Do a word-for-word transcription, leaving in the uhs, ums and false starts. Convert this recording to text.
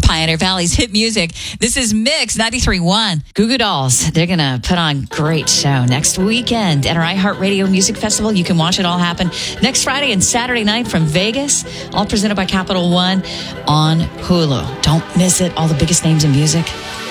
Pioneer Valley's hit music. This is Mix ninety-three point one. Goo Goo Dolls, they're going to put on a great show next weekend at our iHeartRadio Music Festival. You can watch it all happen next Friday and Saturday night from Vegas, all presented by Capital One on Hulu. Don't miss it. All the biggest names in music